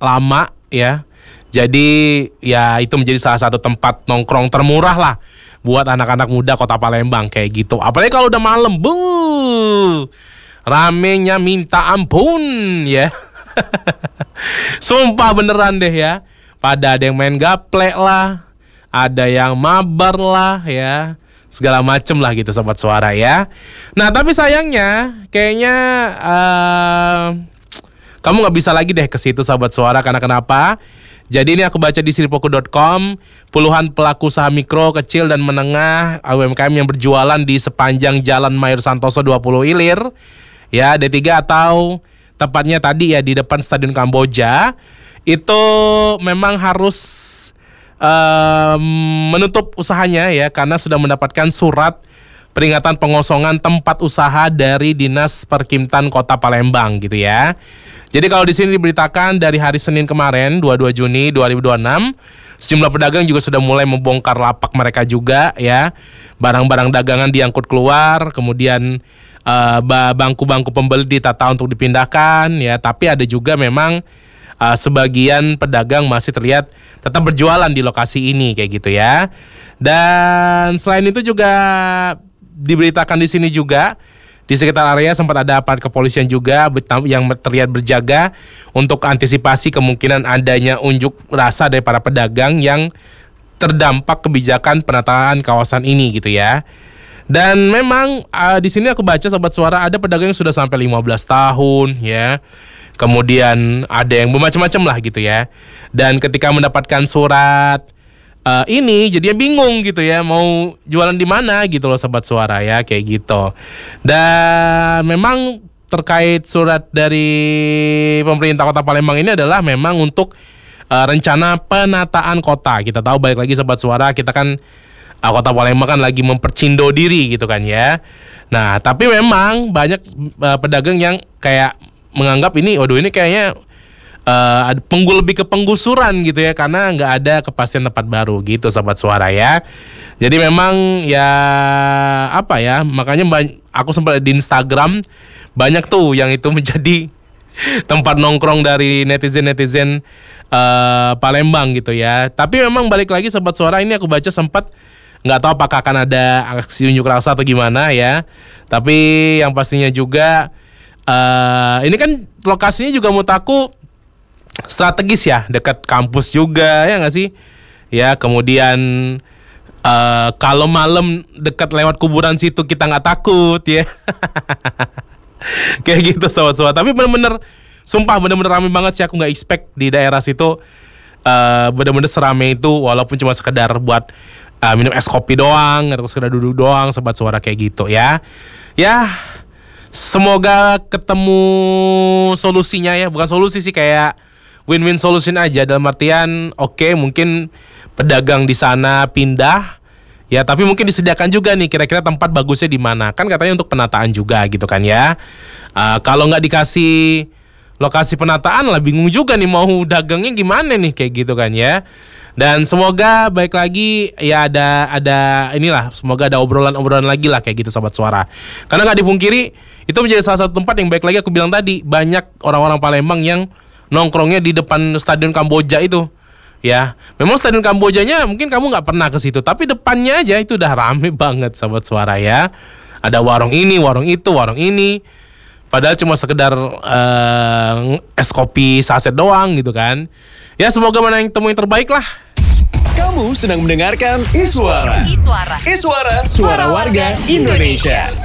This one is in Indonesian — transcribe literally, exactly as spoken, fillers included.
lama ya. Jadi ya itu menjadi salah satu tempat nongkrong termurah lah buat anak-anak muda Kota Palembang kayak gitu. Apalagi kalau udah malam, bu, ramenya minta ampun ya. Sumpah beneran deh ya. Pada ada yang main gaplek lah, ada yang mabar lah ya, segala macem lah gitu Sobat Suara ya. Nah tapi sayangnya kayaknya uh, kamu nggak bisa lagi deh ke situ Sobat Suara. Karena kenapa? Jadi ini aku baca di sripoku dot com, puluhan pelaku usaha mikro, kecil dan menengah U M K M yang berjualan di sepanjang Jalan Mayor Santoso dua puluh Ilir ya, D tiga atau tepatnya tadi ya di depan Stadion Kamboja, itu memang harus um, menutup usahanya ya karena sudah mendapatkan surat peringatan pengosongan tempat usaha dari Dinas Perkimtan Kota Palembang gitu ya. Jadi kalau di sini diberitakan dari hari Senin kemarin dua puluh dua Juni dua ribu dua puluh enam, sejumlah pedagang juga sudah mulai membongkar lapak mereka juga ya. Barang-barang dagangan diangkut keluar, kemudian uh, bangku-bangku pembeli ditata untuk dipindahkan ya. Tapi ada juga memang uh, sebagian pedagang masih terlihat tetap berjualan di lokasi ini kayak gitu ya. Dan selain itu juga diberitakan di sini juga di sekitar area sempat ada aparat kepolisian juga yang terlihat berjaga untuk antisipasi kemungkinan adanya unjuk rasa dari para pedagang yang terdampak kebijakan penataan kawasan ini gitu ya. Dan memang uh, di sini aku baca Sobat Suara ada pedagang yang sudah sampai lima belas tahun ya. Kemudian ada yang bermacam-macam lah gitu ya. Dan ketika mendapatkan surat Uh, ini jadinya bingung gitu ya mau jualan di mana gitu loh Sobat Suara ya kayak gitu. Dan memang terkait surat dari pemerintah Kota Palembang ini adalah memang untuk uh, rencana penataan kota. Kita tahu balik lagi Sobat Suara kita kan uh, Kota Palembang kan lagi mempercindo diri gitu kan ya. Nah tapi memang banyak uh, pedagang yang kayak menganggap ini, waduh ini kayaknya Uh, penggul lebih ke penggusuran gitu ya karena nggak ada kepastian tempat baru gitu Sobat Suara ya. Jadi memang ya apa ya makanya bany- aku sempat di Instagram banyak tuh yang itu menjadi tempat nongkrong dari netizen-netizen uh, Palembang gitu ya. Tapi memang balik lagi Sobat Suara ini aku baca sempat nggak tahu apakah akan ada aksi unjuk rasa atau gimana ya. Tapi yang pastinya juga uh, ini kan lokasinya juga menurut aku strategis ya, dekat kampus juga ya nggak sih ya. Kemudian uh, kalau malam dekat lewat kuburan situ kita nggak takut ya. Kayak gitu sobat-sobat. Tapi bener-bener sumpah bener-bener ramai banget sih. Aku nggak expect di daerah situ uh, bener-bener seramai itu, walaupun cuma sekedar buat uh, minum es kopi doang atau sekedar duduk doang Sobat Suara kayak gitu ya. Ya semoga ketemu solusinya ya. Bukan solusi sih, kayak win-win solution aja, dalam artian oke okay, mungkin pedagang di sana pindah ya, tapi mungkin disediakan juga nih kira-kira tempat bagusnya di mana, kan katanya untuk penataan juga gitu kan ya. Uh, kalau nggak dikasih lokasi penataan lah bingung juga nih mau dagangnya gimana nih kayak gitu kan ya. Dan semoga baik lagi ya, ada ada inilah, semoga ada obrolan-obrolan lagi lah kayak gitu Sobat Suara. Karena nggak dipungkiri itu menjadi salah satu tempat yang baik lagi aku bilang tadi, banyak orang-orang Palembang yang nongkrongnya di depan Stadion Kamboja itu ya. Memang Stadion Kambojanya mungkin kamu nggak pernah ke situ, tapi depannya aja itu udah rame banget Sobat Suara ya. Ada warung ini, warung itu, warung ini, padahal cuma sekedar uh, es kopi saset doang gitu kan ya. Semoga mana yang temu yang terbaik lah. Kamu sedang mendengarkan Iswara. Iswara. Iswara, suara warga Indonesia.